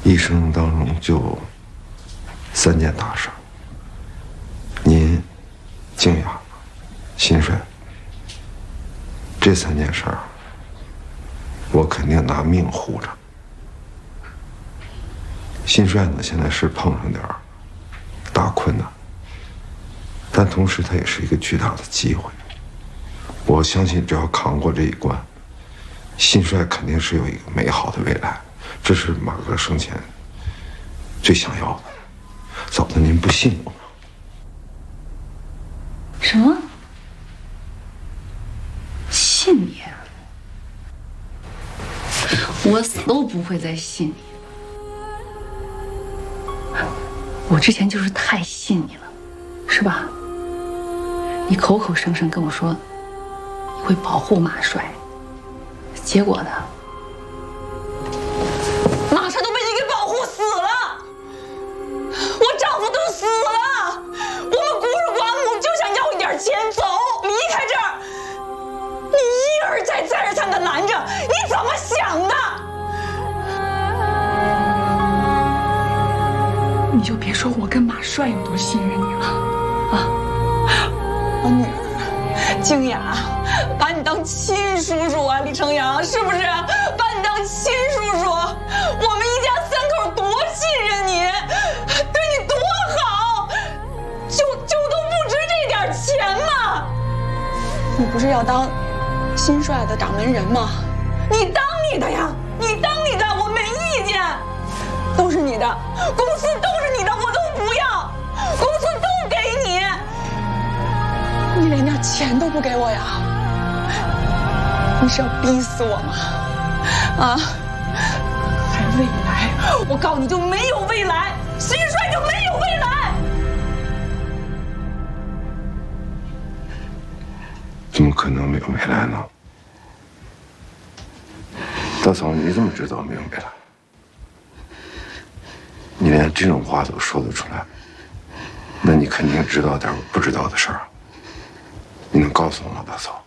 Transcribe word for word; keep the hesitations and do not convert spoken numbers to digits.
一生当中就三件大事：您、静雅、新帅。这三件事儿，我肯定拿命护着。新帅呢，现在是碰上点儿大困难，但同时他也是一个巨大的机会。我相信，只要扛过这一关，新帅肯定是有一个美好的未来。这是马哥生前最想要的。嫂子，您不信我吗？ 什么？信你？我死都不会再信你。我之前就是太信你了，是吧？你口口声声跟我说你会保护马帅，结果呢？马帅都被你给保护死了，我丈夫都死了，我们孤儿寡母就想要一点钱走，离开这儿。你一而再再而三的拦着，你怎么想的？你就别说我跟马帅有多信任你了，啊！我女儿静雅把你当亲叔叔啊，李成阳是不是？把你当亲叔叔，我们一家三口多信任你，对你多好，就就都不值这点钱吗？你不是要当新帅的掌门人吗？你当你的呀，你当你的，我没意见，都是你的，公司都是你的，我都不要，公司都给你，你连点钱都不给我呀？你是要逼死我吗？啊！还未来，我告诉你就没有未来，新帅就没有未来。 怎么可能没有未来呢？大嫂，你怎么知道没有未来？你连这种话都说得出来，那你肯定知道点我不知道的事儿。你能告诉我吗，大嫂？